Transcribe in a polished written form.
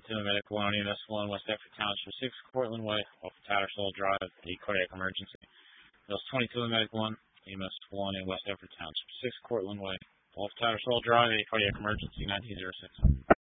22 Medical 1 EMS 1, West Deptford Township 6, Cortland Way, off of Tattersall Drive, a cardiac emergency. That was 22 Medical 1, EMS 1 in West Deptford Township 6, Cortland Way, off Tattersall Drive, a cardiac emergency, 1906.